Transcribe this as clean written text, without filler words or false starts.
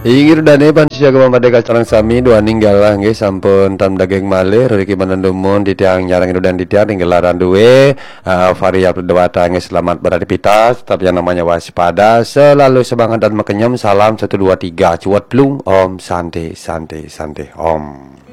Inggir dane pansia kepamadeka carang sami dua ninggalah nggih sampun tam daging malih riki manendumun ditiang nyarang dan ditiang ninggalaran duwe variabel dewata nggih selamat beraktivitas tetap yang namanya waspada selalu semangat dan makenyem salam 1 2 3 cuat lung om santai santai santai om.